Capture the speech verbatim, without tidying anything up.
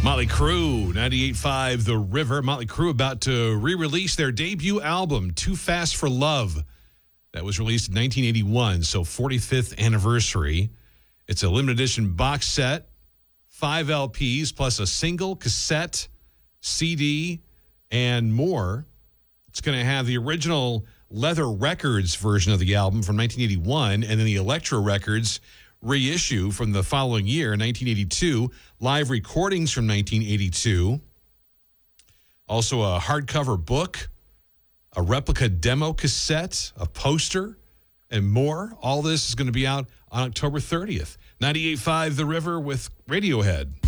Motley Crue, ninety-eight point five The River. Motley Crue about to re-release their debut album, Too Fast for Love. That was released in nineteen eighty-one, so forty-fifth anniversary. It's a limited edition box set, five L Ps plus a single, cassette, C D, and more. It's going to have the original Leather Records version of the album from nineteen eighty-one, and then the Elektra Records reissue from the following year, nineteen eighty-two, live recordings from nineteen eighty-two, also a hardcover book, a replica demo cassette, a poster, and more. All this is going to be out on October thirtieth. ninety-eight point five The River with Radiohead.